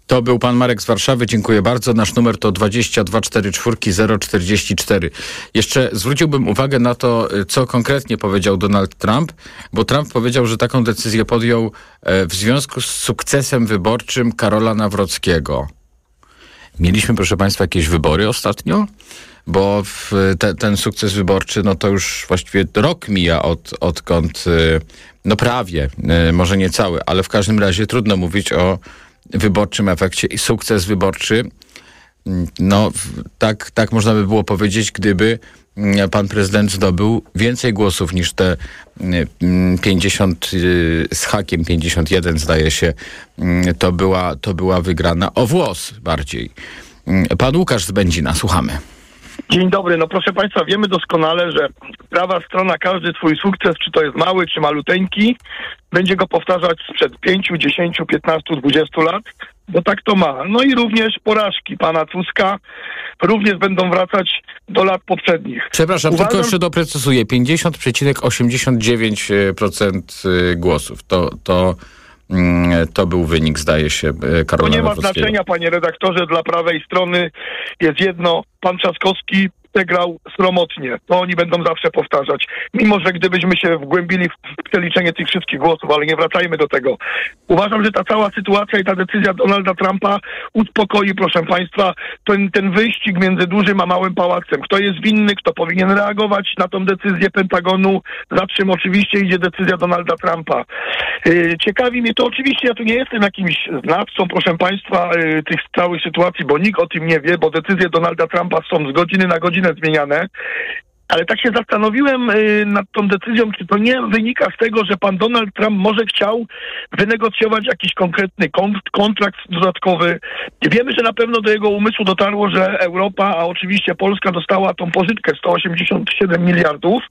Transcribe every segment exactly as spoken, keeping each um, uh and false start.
To był pan Marek z Warszawy. Dziękuję bardzo. Nasz numer to dwadzieścia dwa czterdzieści cztery zero czterdzieści cztery. Jeszcze zwróciłbym uwagę na to, co konkretnie powiedział Donald Trump, bo Trump powiedział, że taką decyzję podjął w związku z sukcesem wyborczym Karola Nawrockiego. Mieliśmy, proszę państwa, jakieś wybory ostatnio? Bo te, ten sukces wyborczy, no to już właściwie rok mija od, odkąd, no prawie, może nie cały, ale w każdym razie trudno mówić o wyborczym efekcie i sukces wyborczy, no tak, tak można by było powiedzieć, gdyby pan prezydent zdobył więcej głosów niż te pięćdziesiąt z hakiem, pięćdziesiąt jeden zdaje się, to była, to była wygrana o włos bardziej. Pan Łukasz z Będzina, słuchamy. Dzień dobry. No proszę państwa, wiemy doskonale, że prawa strona każdy swój sukces, czy to jest mały, czy maluteńki, będzie go powtarzać sprzed pięciu, dziesięciu, piętnastu, dwudziestu lat, bo tak to ma. No i również porażki pana Tuska również będą wracać do lat poprzednich. Przepraszam, Uważam, tylko jeszcze doprecyzuję. pięćdziesiąt przecinek osiemdziesiąt dziewięć procent głosów. To, to, to był wynik, zdaje się, Karola To nie ma Nawrockiego. znaczenia, panie redaktorze, dla prawej strony jest jedno. Pan Trzaskowski przegrał sromotnie. To oni będą zawsze powtarzać. Mimo, że gdybyśmy się wgłębili w przeliczenie tych wszystkich głosów, ale nie wracajmy do tego. Uważam, że ta cała sytuacja i ta decyzja Donalda Trumpa uspokoi, proszę państwa, ten, ten wyścig między dużym a małym pałacem. Kto jest winny, kto powinien reagować na tą decyzję Pentagonu, za czym oczywiście idzie decyzja Donalda Trumpa. Yy, ciekawi mnie to, oczywiście ja tu nie jestem jakimś znawcą, proszę państwa, yy, tych całych sytuacji, bo nikt o tym nie wie, bo decyzje Donalda Trumpa są z godziny na godzinę zmieniane, ale tak się zastanowiłem y, nad tą decyzją, czy to nie wynika z tego, że pan Donald Trump może chciał wynegocjować jakiś konkretny kont- kontrakt dodatkowy. Wiemy, że na pewno do jego umysłu dotarło, że Europa, a oczywiście Polska dostała tą pożyczkę sto osiemdziesiąt siedem miliardów.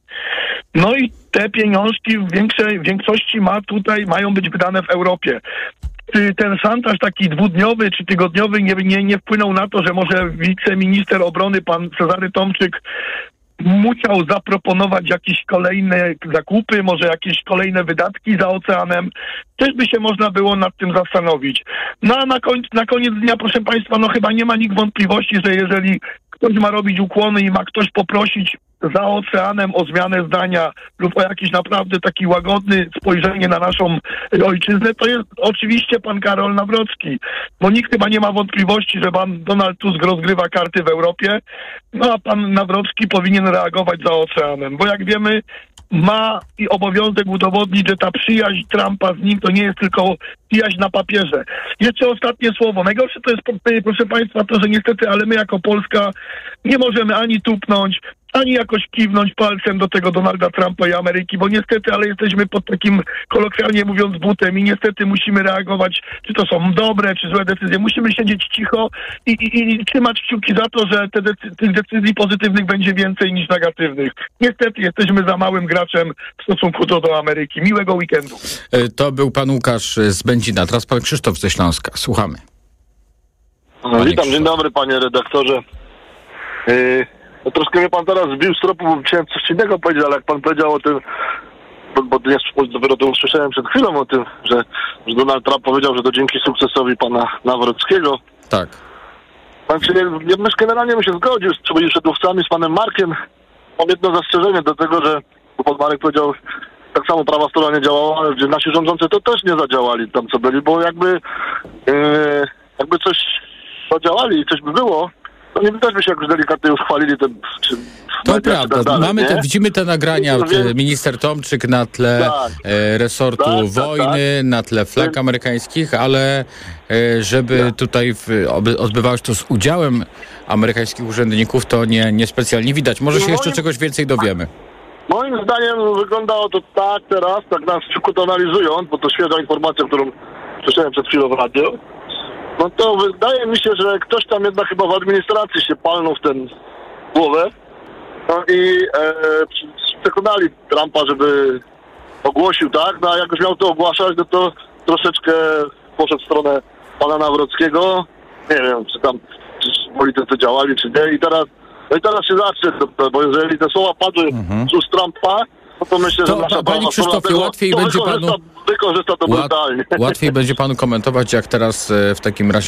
No i te pieniążki w większej w większości ma tutaj, mają być wydane w Europie. Czy ten szantaż taki dwudniowy czy tygodniowy nie, nie, nie wpłynął na to, że może wiceminister obrony pan Cezary Tomczyk musiał zaproponować jakieś kolejne zakupy, może jakieś kolejne wydatki za oceanem? Też by się można było nad tym zastanowić. No a na, koń, na koniec dnia, proszę państwa, no chyba nie ma nikt wątpliwości, że jeżeli ktoś ma robić ukłony i ma ktoś poprosić za oceanem o zmianę zdania lub o jakiś naprawdę taki łagodny spojrzenie na naszą ojczyznę, to jest oczywiście pan Karol Nawrocki. Bo nikt chyba nie ma wątpliwości, że pan Donald Tusk rozgrywa karty w Europie, no a pan Nawrocki powinien reagować za oceanem. Bo jak wiemy, ma i obowiązek udowodnić, że ta przyjaźń Trumpa z nim to nie jest tylko przyjaźń na papierze. Jeszcze ostatnie słowo. Najgorsze to jest, proszę państwa, to, że niestety, ale my jako Polska nie możemy ani tupnąć, ani jakoś kiwnąć palcem do tego Donalda Trumpa i Ameryki, bo niestety, ale jesteśmy pod takim, kolokwialnie mówiąc, butem i niestety musimy reagować, czy to są dobre, czy złe decyzje. Musimy siedzieć cicho i, i, i trzymać kciuki za to, że te decy- tych decyzji pozytywnych będzie więcej niż negatywnych. Niestety jesteśmy za małym graczem w stosunku do, do Ameryki. Miłego weekendu. To był pan Łukasz z Będzina. Teraz pan Krzysztof ze Śląska. Słuchamy. No, witam, Krzysztof. Dzień dobry, panie redaktorze. Yy... No troszkę mnie pan teraz zbił z tropu, bo chciałem coś innego powiedzieć, ale jak pan powiedział o tym, bo, bo ja dopiero to usłyszałem przed chwilą o tym, że, że Donald Trump powiedział, że to dzięki sukcesowi pana Nawrockiego. Tak. Pan, ja, ja generalnie bym się zgodził z przewodniczącami, z panem Markiem. Mam jedno zastrzeżenie do tego, że bo pan Marek powiedział, tak samo prawa strona nie działała, ale nasi rządzący to też nie zadziałali tam, co byli, bo jakby yy, jakby coś zadziałali i coś by było, to nie też by się jakoś delikatnie już chwalili ten... Czy, to media, prawda. czy tak dalej, Mamy te, widzimy te nagrania. No, więc... Minister Tomczyk na tle tak. e, resortu tak, wojny, tak, tak. na tle flag amerykańskich, ale e, żeby tak. tutaj w, oby, odbywało się to z udziałem amerykańskich urzędników, to nie, nie specjalnie widać. Może się moim... jeszcze czegoś więcej dowiemy. Moim zdaniem wyglądało to tak teraz, tak na szybko to analizując, bo to świeża informacja, którą słyszałem przed chwilą w radiu. No to wydaje mi się, że ktoś tam jednak chyba w administracji się palnął w ten głowę. No i e, przekonali Trumpa, żeby ogłosił, tak? No a jak już miał to ogłaszać, no to troszeczkę poszedł w stronę pana Nawrockiego. Nie wiem, czy tam czy politycy działali, czy nie. I teraz, no i teraz się zacznie, bo jeżeli te słowa padły mhm. z ust Trumpa, no to myślę, to, że nasza panie Krzysztofie, łatwiej to będzie wykorzysta, panu wykorzysta to brutalnie. Łatwiej będzie panu komentować, jak teraz w takim razie